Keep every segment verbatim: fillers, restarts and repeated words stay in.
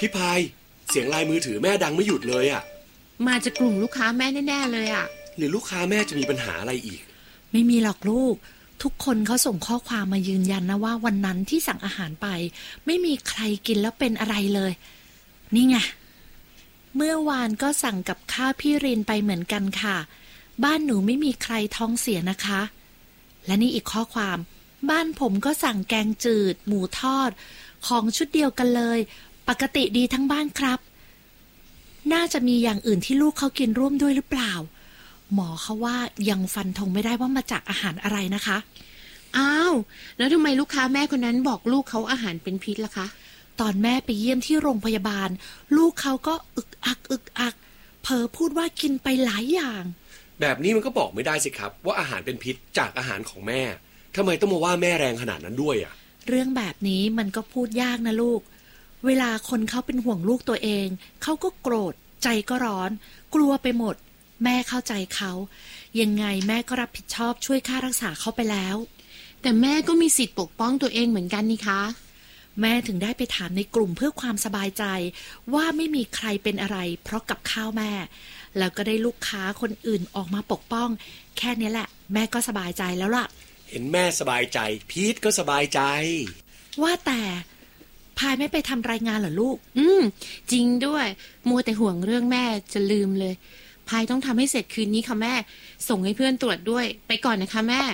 พี่พายเสียงไลน์มือถือแม่ดังไม่หยุดเลยอ่ะมาจากกลุ่มลูกค้าแม่แน่ๆเลยอ่ะหรือลูกค้าแม่จะมีปัญหาอะไรอีกไม่มีหรอกลูกทุกคนเขาส่งข้อความมายืนยันนะว่าวันนั้นที่สั่งอาหารไปไม่มีใครกินแล้วเป็นอะไรเลยนี่ไงเมื่อวานก็สั่งกับข้าวพี่รินไปเหมือนกันค่ะบ้านหนูไม่มีใครท้องเสียนะคะและนี่อีกข้อความบ้านผมก็สั่งแกงจืดหมูทอดของชุดเดียวกันเลยปกติดีทั้งบ้านครับน่าจะมีอย่างอื่นที่ลูกเขากินร่วมด้วยหรือเปล่าหมอเขาว่ายังฟันธงไม่ได้ว่ามาจากอาหารอะไรนะคะอ้าวแล้วทำไมลูกค้าแม่คนนั้นบอกลูกเขาอาหารเป็นพิษล่ะคะตอนแม่ไปเยี่ยมที่โรงพยาบาลลูกเขาก็อึกอักอึกอักเผลอพูดว่ากินไปหลายอย่างแบบนี้มันก็บอกไม่ได้สิครับว่าอาหารเป็นพิษจากอาหารของแม่ทำไมต้องมาว่าแม่แรงขนาดนั้นด้วยอ่ะเรื่องแบบนี้มันก็พูดยากนะลูกเวลาคนเขาเป็นห่วงลูกตัวเองเขาก็โกรธใจก็ร้อนกลัวไปหมดแม่เข้าใจเขายังไงแม่ก็รับผิดชอบช่วยค่ารักษาเขาไปแล้วแต่แม่ก็มีสิทธิ์ปกป้องตัวเองเหมือนกันนี่คะแม่ถึงได้ไปถามในกลุ่มเพื่อความสบายใจว่าไม่มีใครเป็นอะไรเพราะกับข้าวแม่แล้วก็ได้ลูกค้าคนอื่นออกมาปกป้องแค่นี้แหละแม่ก็สบายใจแล้วล่ะเห็นแม่สบายใจพีทก็สบายใจว่าแต่พายไม่ไปทำรายงานเหรอลูกอืมจริงด้วยมัวแต่ห่วงเรื่องแม่จะลืมเลยพายต้องทำให้เสร็จคืนนี้ค่ะแม่ส่งให้เพื่อนตรวจด้วยไปก่อนนะคะแม่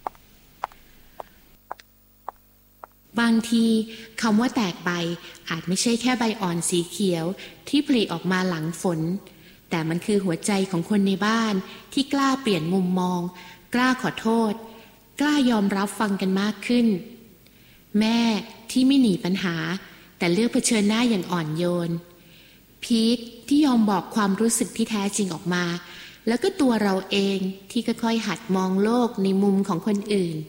บางทีคำว่าแตกใบอาจไม่ใช่แค่ใบอ่อนสีเขียวที่ผลิออกมาหลังฝนแต่มันคือหัวใจของคนในบ้านที่กล้าเปลี่ยนมุมมองกล้าขอโทษกล้ายอมรับฟังกันมากขึ้นแม่ที่ไม่หนีปัญหาแต่เลือกเผชิญหน้าอย่างอ่อนโยนพีทที่ยอมบอกความรู้สึกที่แท้จริงออกมาแล้วก็ตัวเราเองที่ค่อยๆหัดมองโลกในมุมของคนอื่น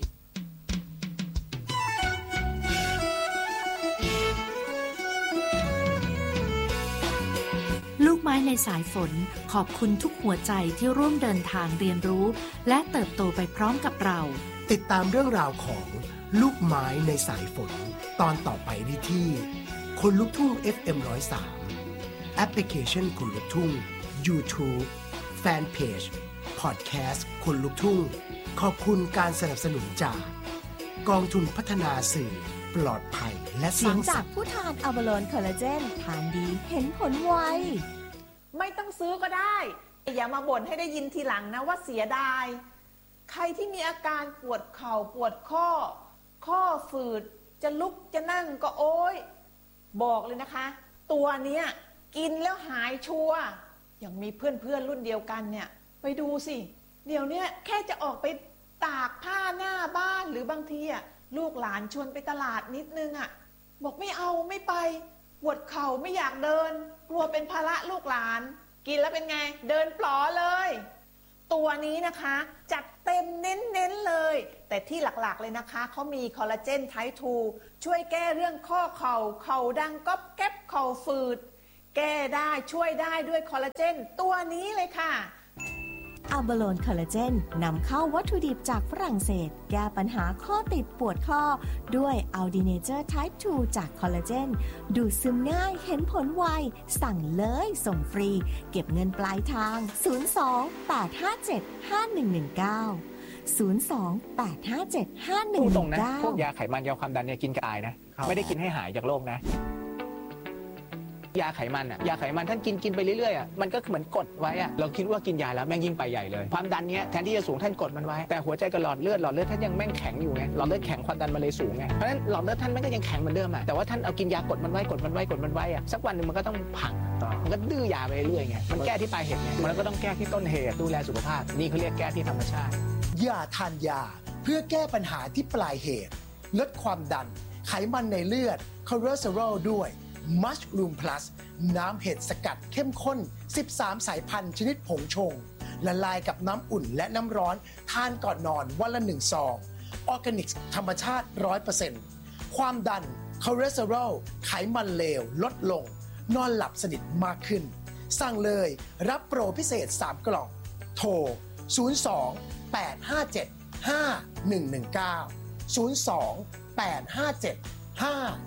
ลูกไม้ในสายฝนขอบคุณทุกหัวใจที่ร่วมเดินทางเรียนรู้และเติบโตไปพร้อมกับเราติดตามเรื่องราวของลูกไม้ในสายฝนตอนต่อไปได้ที่คนลุกทุ่ง เอฟ เอ็ม หนึ่งศูนย์สาม แอปพลิเคชันคนลุกทุ่ง YouTube แฟนเพจ Podcast คนลุกทุ่งขอบคุณการสนับสนุนจากกองทุนพัฒนาสื่อปลอดภัยและสร้างสรรค์เสียงจากผู้ทานอัลบาโลนคอลลาเจนทานดีเห็นผลไวไม่ต้องซื้อก็ได้อย่ามาบ่นให้ได้ยินทีหลังนะว่าเสียดายใครที่มีอาการปวดเข่าปวดข้อข้อฝืดจะลุกจะนั่งก็โอ๊ยบอกเลยนะคะตัวเนี้ยกินแล้วหายชัวร์อย่างมีเพื่อนๆรุ่นเดียวกันเนี่ยไปดูสิเดี๋ยวนี้แค่จะออกไปตากผ้าหน้าบ้านหรือบางทีอ่ะลูกหลานชวนไปตลาดนิดนึงอ่ะบอกไม่เอาไม่ไปปวดเข่าไม่อยากเดินกลัวเป็นภาระลูกหลานกินแล้วเป็นไงเดินปลอเลยตัวนี้นะคะจัดเต็มเน้นๆเลยแต่ที่หลักๆเลยนะคะเขามีคอลลาเจนไทป์ทูช่วยแก้เรื่องข้อเข่าเข่าดังก๊อบแก๊บเข่าฝืดแก้ได้ช่วยได้ด้วยคอลลาเจนตัวนี้เลยค่ะอัลบาโลนคอลลาเจนนำเข้าวัตถุดิบจากฝรั่งเศสแก้ปัญหาข้อติดปวดข้อด้วยอัลดีเนเจอร์ไทป์ทูจากคอลลาเจนดูดซึมง่ายเห็นผลไวสั่งเลยส่งฟรีเก็บเงินปลายทางศูนย์ สอง แปด ห้า เจ็ด ห้า หนึ่ง หนึ่ง เก้า ศูนย์ สอง แปด ห้า เจ็ด ห้า หนึ่ง หนึ่ง เก้าพวกยาไขมันยาความดันเนี่ยกินกระอายนะไม่ได้กินให้หายจากโรคนะยาไขมันอ่ะยาไขมันท่านกินกินไปเรื่อยๆอ่ะมันก็เหมือนกดไว้อ่ะเราคิดว่ากินยาแล้วแม่งยิ่งไปใหญ่เลยความดันเนี้ยแทนที่จะสูงท่านกดมันไว้แต่หัวใจกับหลอดเลือดหลอดเลือดท่านยังแม่งแข็งอยู่ไงหลอดเลือดแข็งความดันมันเลยสูงไงเพราะฉะนั้นหลอดเลือดท่านแม่งก็ยังแข็งเหมือนเดิมอ่ะแต่ว่าท่านเอากินยากดมันไว้กดมันไว้กดมันไว้อ่ะสักวันนึงมันก็ต้องพังมันก็ดื้อยาไปเรื่อยๆไงมันแก้ที่ปลายเหตุไงมันก็ต้องแก้ที่ต้นเหตุดูแลสุขภาพนี่เขาเรียกแก้ที่ธรรมชาติอย่าทานยาเพื่อแก้ปัญหาที่ปลายเหตุลดความดันไขมันในเลือดคอเลสเตอรอลด้วยมัชรูมพลัสน้ำเห็ดสกัดเข้มข้นสิบสามสายพันธุ์ชนิดผงชงละลายกับน้ำอุ่นและน้ำร้อนทานก่อนนอนวันละหนึ่งซองออร์แกนิกธรรมชาติ ร้อยเปอร์เซ็นต์ ความดันคอเลสเตอรอลไขมันเลวลดลงนอนหลับสนิทมากขึ้นสั่งเลยรับโปรพิเศษสามกล่องโทรศูนย์ สอง แปด ห้า เจ็ด ห้า หนึ่ง หนึ่ง เก้า ศูนย์ สอง แปด ห้า เจ็ด ห้า